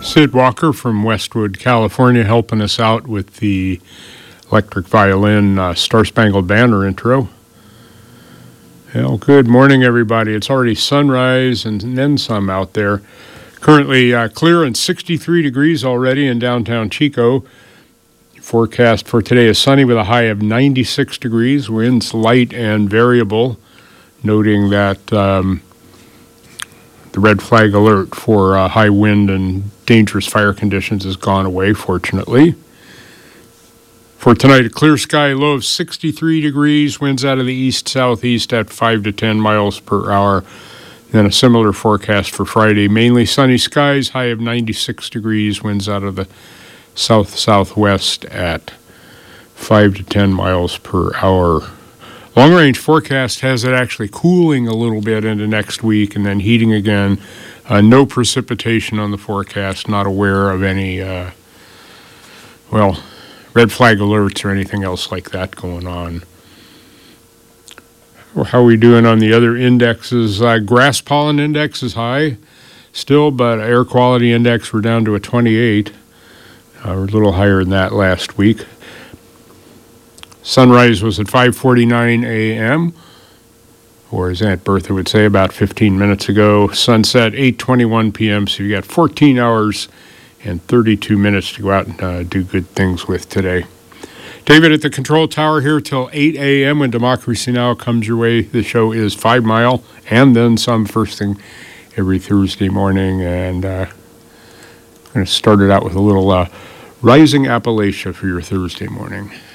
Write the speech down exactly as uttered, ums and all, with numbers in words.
Sid Walker from Westwood, California, helping us out with the electric violin uh, Star Spangled Banner intro. Well, good morning, everybody. It's already sunrise and then some out there. Currently uh, clear and sixty-three degrees already in downtown Chico. Forecast for today is sunny with a high of ninety-six degrees. Winds light and variable, noting that um, the red flag alert for uh, high wind and dangerous fire conditions has gone away, fortunately. For tonight, a clear sky, low of sixty-three degrees, winds out of the east-southeast at five to ten miles per hour. Then a similar forecast for Friday, mainly sunny skies, high of ninety-six degrees, winds out of the south-southwest at five to ten miles per hour. Long-range forecast has it actually cooling a little bit into next week and then heating again. Uh, no precipitation on the forecast, not aware of any, uh, well, red flag alerts or anything else like that going on. How are we doing on the other indexes? Uh, grass pollen index is high still, but air quality index we're down to a twenty-eight. Uh, we're a little higher than that last week. Sunrise was at five forty-nine a.m., or as Aunt Bertha would say, about fifteen minutes ago. Sunset, eight twenty-one p.m., so you got fourteen hours and thirty-two minutes to go out and uh, do good things with today. David at the control tower here till eight a.m. when Democracy Now! Comes your way. The show is Five Mile and then some first thing every Thursday morning. And uh, I'm going to start it out with a little uh, Rising Appalachia for your Thursday morning.